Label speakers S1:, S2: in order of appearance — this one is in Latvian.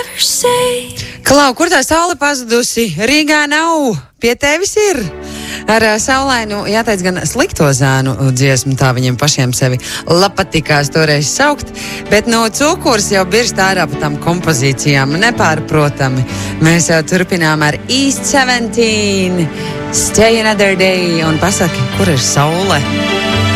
S1: Klau, kur tā saule pazudusi? Rīgā nav, pie tevis ir. Ar saulainu, jāteic, gan slikto zēnu dziesmu, tā viņiem pašiem sevi patikās toreiz saukt, bet no cukurs jau birst ārā pa tām kompozīcijām, nepārprotami. Mēs jau turpinām ar East 17, Stay Another Day, un pasaki, kur ir saule?